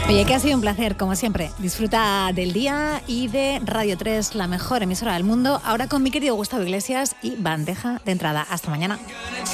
Oye, que ha sido un placer, como siempre. Disfruta del día y de Radio 3, la mejor emisora del mundo. Ahora con mi querido Gustavo Iglesias y bandeja de entrada. Hasta mañana.